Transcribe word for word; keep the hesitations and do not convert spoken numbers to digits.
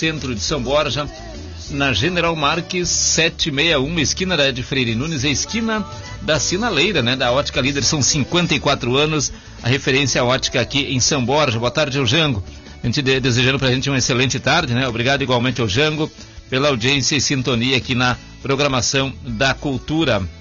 centro de São Borja, na General Marques setecentos e sessenta e um, esquina da de Freire Nunes, a esquina da Sinaleira, né, da Ótica Líder. São cinquenta e quatro anos, a referência ótica aqui em São Borja. Boa tarde, ao Jango. A gente de, desejando pra gente uma excelente tarde, né? Obrigado igualmente ao Jango pela audiência e sintonia aqui na programação da Cultura.